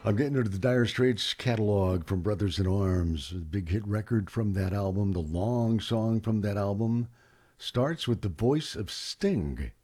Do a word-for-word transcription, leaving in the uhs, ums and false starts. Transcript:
I'm getting into the Dire Straits catalog from Brothers in Arms. A big hit record from that album. The long song from that album starts with the voice of Sting.